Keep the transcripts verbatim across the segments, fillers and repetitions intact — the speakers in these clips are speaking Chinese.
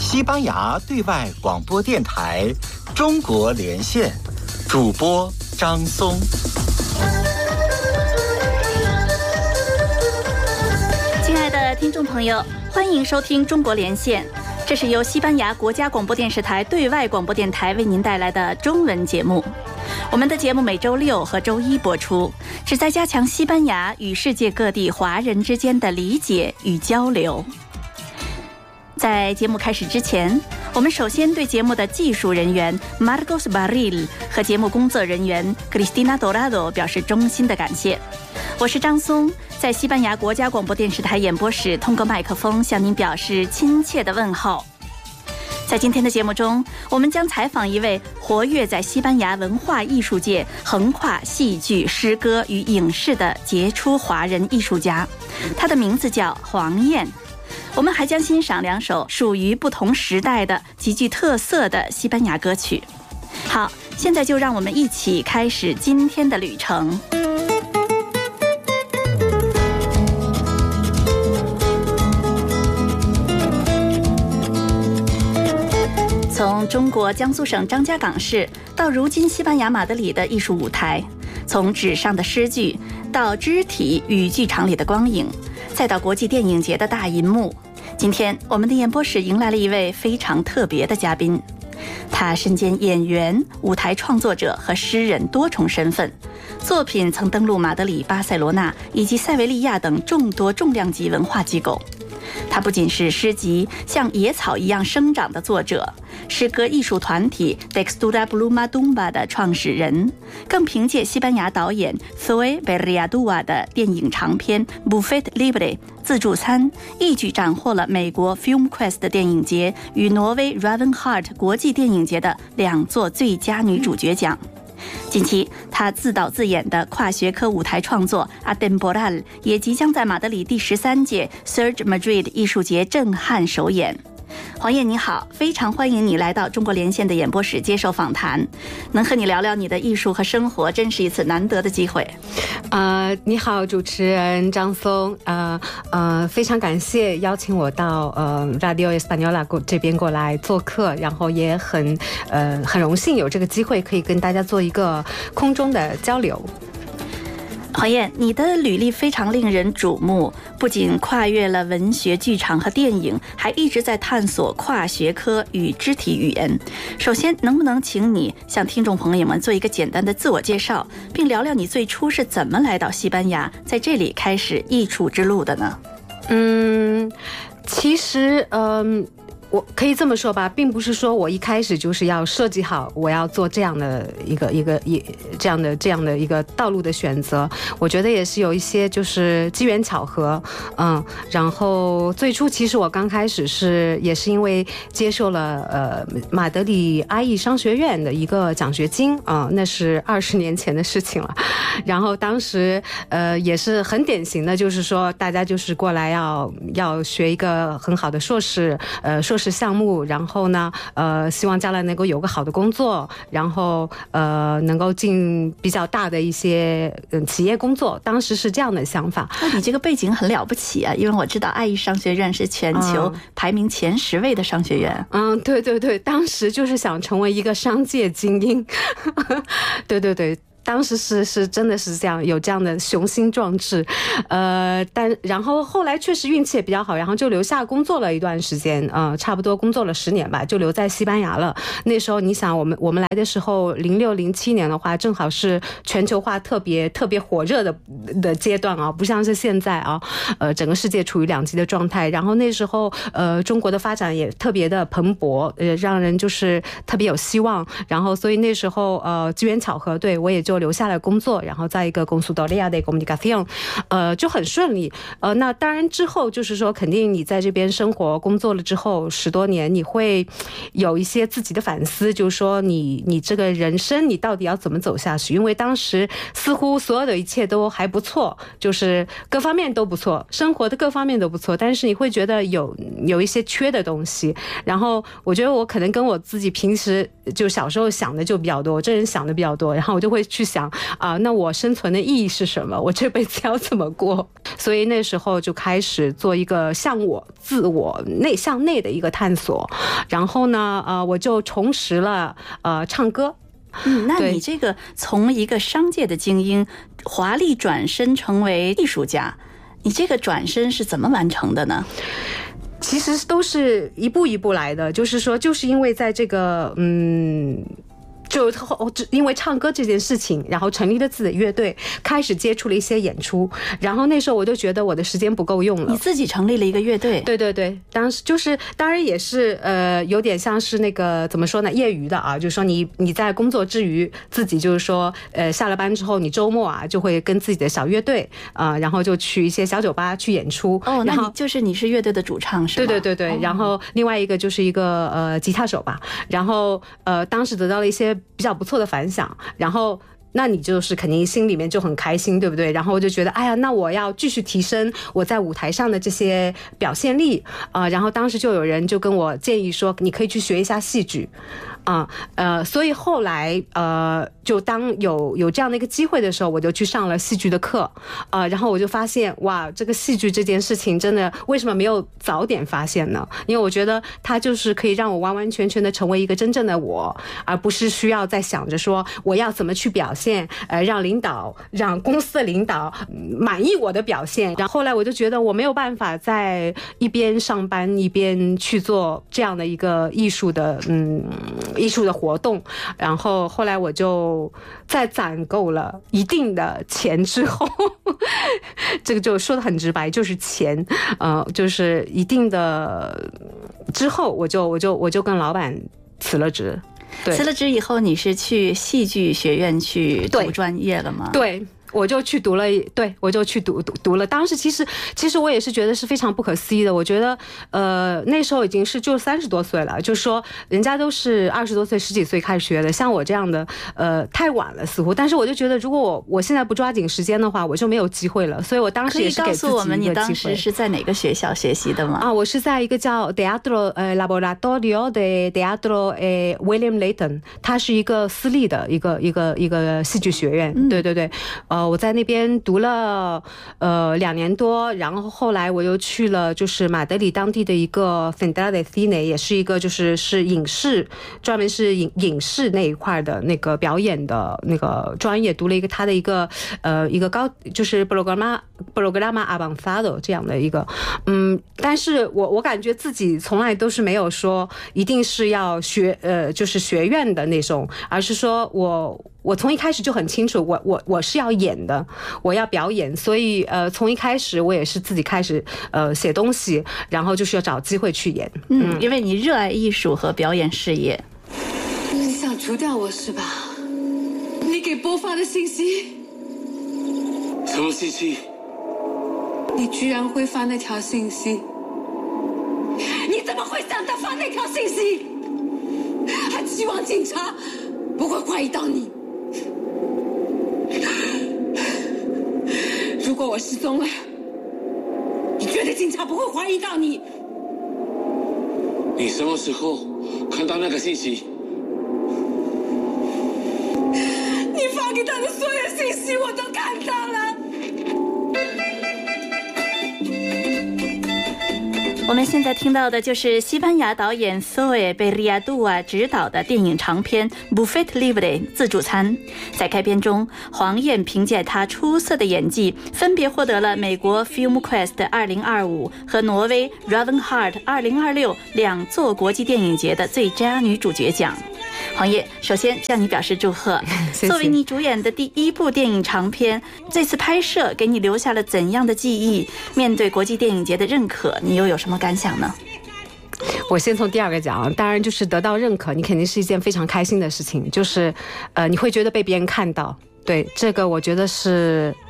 西班牙对外广播电台中国连线，主播张松。 亲爱的听众朋友，欢迎收听中国连线，这是由西班牙国家广播电视台对外广播电台为您带来的中文节目。我们的节目每周六和周一播出，旨在加强西班牙与世界各地华人之间的理解与交流。在节目开始之前，我们首先对节目的技术人员 Marcos Barril 和节目工作人员 Cristina Dorado 表示衷心的感谢。我是张松，在西班牙国家广播电视台演播室通过麦克风向您表示亲切的问候。在今天的节目中，我们将采访一位活跃在西班牙文化艺术界、横跨戏剧、诗歌与影视的杰出华人艺术家，他的名字叫黄燕。我们还将欣赏两首属于不同时代的极具特色的西班牙歌曲。好，现在就让我们一起开始今天的旅程。从中国江苏省张家港市到如今西班牙马德里的艺术舞台，从纸上的诗句到肢体与剧场里的光影，再到国际电影节的大银幕，今天我们的演播室迎来了一位非常特别的嘉宾。他身兼演员、舞台创作者和诗人多重身份，作品曾登陆马德里、巴塞罗那以及塞维利亚等众多重量级文化机构。他不仅是诗集《像野草一样生长》的作者，诗歌艺术团体 Textura Pluma Dumba 的创始人，更凭借西班牙导演 Zoe Berriadua 的电影长片 Buffet Libre 自助餐，一举斩获了美国 FilmQuest 电影节与挪威 Ravenheart 国际电影节的两座最佳女主角奖。近期他自导自演的跨学科舞台创作 Atemporal 也即将在马德里第十三届 Surge Madrid 艺术节震撼首演。黄燕你好，非常欢迎你来到中国连线的演播室接受访谈，能和你聊聊你的艺术和生活，真是一次难得的机会。 呃，你好，主持人张松，呃呃，非常感谢邀请我到呃 Radio Española 这边过来做客，然后也很呃很荣幸有这个机会可以跟大家做一个空中的交流。 黄燕，你的履历非常令人瞩目，不仅跨越了文学、剧场和电影，还一直在探索跨学科与肢体语言。首先，能不能请你向听众朋友们做一个简单的自我介绍，并聊聊你最初是怎么来到西班牙，在这里开始艺术之路的呢？ 嗯，其实，嗯、呃。我可以这么说吧，并不是说我一开始就是要设计好我要做这样的一个一个一这样的这样的一个道路的选择。我觉得也是有一些就是机缘巧合，嗯，然后最初其实我刚开始是也是因为接受了呃马德里阿艺商学院的一个奖学金啊、呃，那是二十年前的事情了。然后当时呃也是很典型的，就是说大家就是过来要要学一个很好的硕士，呃硕。是项目，然后呢，呃，希望将来能够有个好的工作，然后呃，能够进比较大的一些嗯企业工作。当时是这样的想法。 那你这个背景很了不起啊，因为我知道爱艺商学院是全球排名前十位的商学院。 嗯，对对对，当时就是想成为一个商界精英。对对对。当时是是真的是这样，有这样的雄心壮志，呃，但然后后来确实运气也比较好，然后就留下工作了一段时间，呃，差不多工作了十年吧，就留在西班牙了。那时候你想，我们我们来的时候，零六零七年的话，正好是全球化特别特别火热的的阶段啊，不像是现在啊，呃，整个世界处于两极的状态。然后那时候，呃，中国的发展也特别的蓬勃，呃，让人就是特别有希望。然后所以那时候，呃，机缘巧合，对我也就留下了工作，然后在一个consultoría de comunicación，呃，就很顺利。呃，那当然之后就是说，肯定你在这边生活工作了之后十多年，你会有一些自己的反思，就是说你你这个人生你到底要怎么走下去？因为当时似乎所有的一切都还不错，就是各方面都不错，生活的各方面都不错，但是你会觉得有有一些缺的东西。然后我觉得我可能跟我自己平时就小时候想的就比较多，我这人想的比较多，然后我就会去想啊、呃，那我生存的意义是什么？我这辈子要怎么过？所以那时候就开始做一个向我自我内向内的一个探索。然后呢，呃，我就重拾了呃唱歌。 嗯，那你这个从一个商界的精英华丽转身成为艺术家，你这个转身是怎么完成的呢？ 其实都是一步一步来的，就是说，就是因为在这个嗯。就因为唱歌这件事情，然后成立了自己的乐队，开始接触了一些演出，然后那时候我就觉得我的时间不够用了。 你自己成立了一个乐队？ 对对对，当时就是当然也是呃有点像是那个怎么说呢，业余的啊，就是说你你在工作之余，自己就是说呃下了班之后，你周末啊就会跟自己的小乐队啊、呃，然后就去一些小酒吧去演出。 哦，那你就是你是乐队的主唱是吗？ 对对对对，哦、然后另外一个就是一个呃吉他手吧，然后呃当时得到了一些比较不错的反响，然后那你就是肯定心里面就很开心，对不对？然后我就觉得，哎呀，那我要继续提升我在舞台上的这些表现力啊、呃。然后当时就有人就跟我建议说，你可以去学一下戏剧啊、呃，呃，所以后来呃，就当有有这样的一个机会的时候，我就去上了戏剧的课啊、呃。然后我就发现，哇，这个戏剧这件事情真的为什么没有早点发现呢？因为我觉得它就是可以让我完完全全的成为一个真正的我，而不是需要在想着说我要怎么去表现，呃，让领导、让公司的领导满意我的表现。然后后来我就觉得我没有办法在一边上班一边去做这样的一个艺术的嗯艺术的活动。然后后来我就在攒够了一定的钱之后，这个就说得很直白，就是钱，呃，就是一定的之后，我就我就我就跟老板辞了职。 辞了职以后，你是去戏剧学院去读专业了吗？ 对。我就去读了，对，我就去读读读了。当时其实，其实我也是觉得是非常不可思议的。我觉得，呃，那时候已经是就三十多岁了，就是说人家都是二十多岁、十几岁开始学的，像我这样的，呃，太晚了似乎。但是我就觉得，如果我我现在不抓紧时间的话，我就没有机会了。所以我当时也是给自己一个机会。可以告诉我们， 你当时是在哪个学校学习的吗？ 啊，我是在一个叫 Teatro 呃 Laboratorio de Teatro 呃 William Layton， 它是一个私立的一个一个一个戏剧学院。嗯、对对对，呃。我在那边读了呃两年多，然后后来我又去了就是马德里当地的一个 Central de Cine， 也是一个就是是影视专门是影影视那一块的那个表演的那个专业，读了一个他的一个呃一个高就是 Programa Programa Avanzado 这样的一个嗯，但是我我感觉自己从来都是没有说一定是要学呃就是学院的那种，而是说我。我从一开始就很清楚，我我我是要演的，我要表演，所以呃，从一开始我也是自己开始呃写东西，然后就是要找机会去演。 嗯，嗯因为你热爱艺术和表演事业。 你想除掉我是吧？你给波发的信息？ 什么信息？ 你居然会发那条信息？你怎么会想到发那条信息？还希望警察不会怀疑到你？如果我失踪了，你觉得警察不会怀疑到你？ 你什么时候看到那个信息？ 你发给他的所有信息我都看到了。 我们现在听到的就是西班牙导演 Zoe Berriadua 执导的电影长片 Buffet Libre 自助餐。在开篇中，黄燕凭借她出色的演技，分别获得了美国 FilmQuest 二零二五和挪威 Ravenheart 二零二六两座国际电影节的最佳女主角奖。黄叶，首先向你表示祝贺。 谢谢。 作为你主演的第一部电影长片，这次拍摄给你留下了怎样的记忆？面对国际电影节的认可，你又有什么感想呢？ 我先从第二个讲，当然就是得到认可，你肯定是一件非常开心的事情，就是呃，你会觉得被别人看到。对，这个我觉得是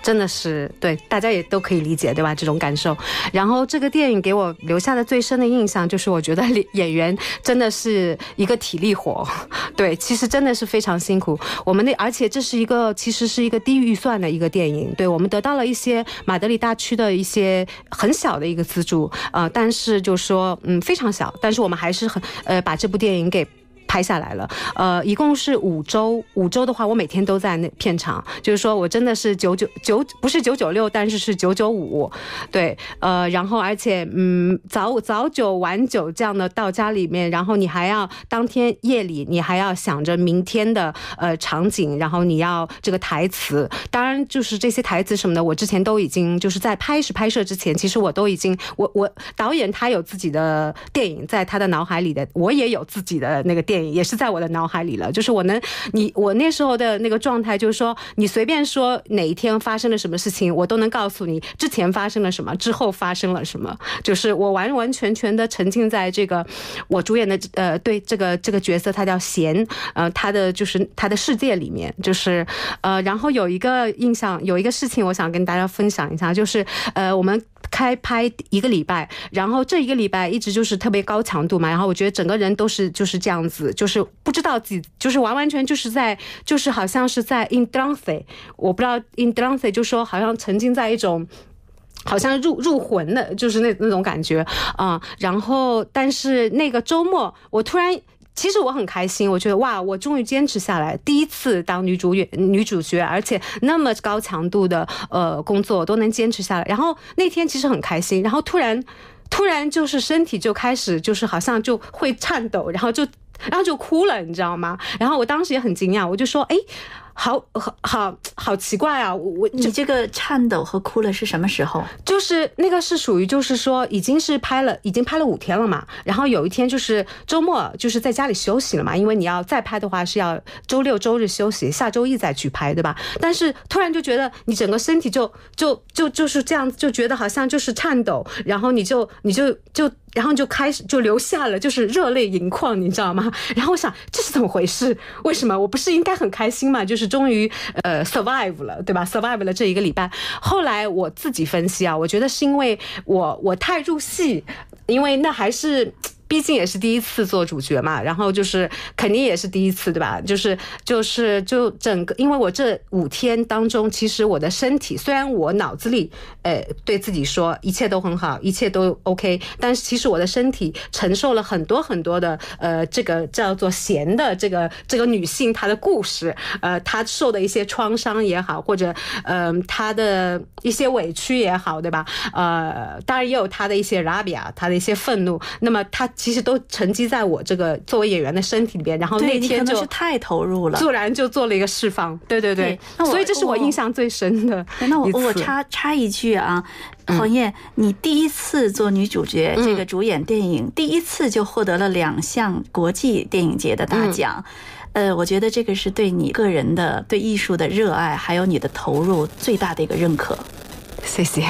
真的是对，大家也都可以理解，对吧？这种感受。然后这个电影给我留下的最深的印象就是，我觉得演员真的是一个体力活，对，其实真的是非常辛苦。我们那而且这是一个其实是一个低预算的一个电影，对，我们得到了一些马德里大区的一些很小的一个资助，呃，但是就说嗯非常小，但是我们还是很呃把这部电影给拍下来了，呃，一共是五周，五周的话，我每天都在那片场，就是说我真的是九九九，不是九九六，但是是九九五，对，呃，然后而且嗯，早早九晚九这样的到家里面，然后你还要当天夜里，你还要想着明天的呃场景，然后你要这个台词，当然就是这些台词什么的，我之前都已经就是在拍摄拍摄之前，其实我都已经，我我导演他有自己的电影在他的脑海里的，我也有自己的那个电影。也是在我的脑海里了，就是我能，你我那时候的那个状态，就是说，你随便说哪一天发生了什么事情，我都能告诉你之前发生了什么，之后发生了什么，就是我完完全全的沉浸在这个我主演的呃，对这个这个角色，他叫贤，呃，他的就是他的世界里面，就是呃，然后有一个印象，有一个事情，我想跟大家分享一下，就是呃，我们开拍一个礼拜，然后这一个礼拜一直就是特别高强度嘛，然后我觉得整个人都是就是这样子，就是不知道自己就是完完全就是在就是好像是在 in trance， 我不知道 in trance 就说好像沉浸在一种好像入入魂的，就是那那种感觉啊、呃。然后但是那个周末我突然。其实我很开心，我觉得哇，我终于坚持下来，第一次当女主女主角，而且那么高强度的呃工作我都能坚持下来。然后那天其实很开心，然后突然突然就是身体就开始就是好像就会颤抖，然后就然后就哭了，你知道吗？然后我当时也很惊讶，我就说哎。好好好好奇怪啊！我你这个颤抖和哭了是什么时候？ 就是那个是属于就是说已经是拍了，已经拍了五天了嘛。然后有一天就是周末，就是在家里休息了嘛，因为你要再拍的话是要周六周日休息，下周一再去拍，对吧？但是突然就觉得你整个身体就就就就是这样，就觉得好像就是颤抖，然后你就你就就。然后就开始就流下了，就是热泪盈眶，你知道吗？然后我想这是怎么回事？为什么我不是应该很开心嘛？就是终于呃 survive 了，对吧 ？survive 了这一个礼拜。后来我自己分析啊，我觉得是因为我我太入戏，因为那还是。毕竟也是第一次做主角嘛，然后就是肯定也是第一次，对吧？就是就是就整个，因为我这五天当中，其实我的身体虽然我脑子里呃对自己说一切都很好，一切都 OK， 但是其实我的身体承受了很多很多的呃这个叫做贤的这个这个女性她的故事，呃她受的一些创伤也好，或者呃她的一些委屈也好，对吧？呃当然也有她的一些 rabia， 她的一些愤怒，那么她。其实都沉积在我这个作为演员的身体里边，然后那天就太投入了， 突然就做了一个释放，对对 对, 对，所以这是我印象最深的。 那我我插插一句啊，黄燕，你第一次做女主角，嗯、这个主演电影，第一次就获得了两项国际电影节的大奖。嗯、呃，我觉得这个是对你个人的对艺术的热爱，还有你的投入最大的一个认可。 谢谢，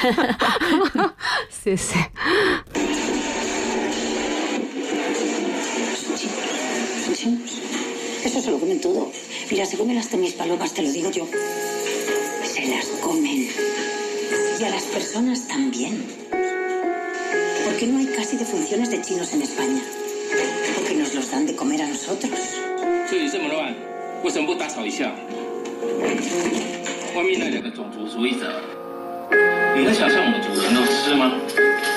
谢谢。 Eso se lo comen todo. Mira, se comen hasta mis palomas, te lo digo yo. Se las comen. Y a las personas también. ¿Por qué no hay casi defunciones de chinos en España? Porque nos los dan de comer a nosotros. 这里这么乱，为什么不打扫一下？外面那两个种族主义者，你能想象我们主人都吃吗？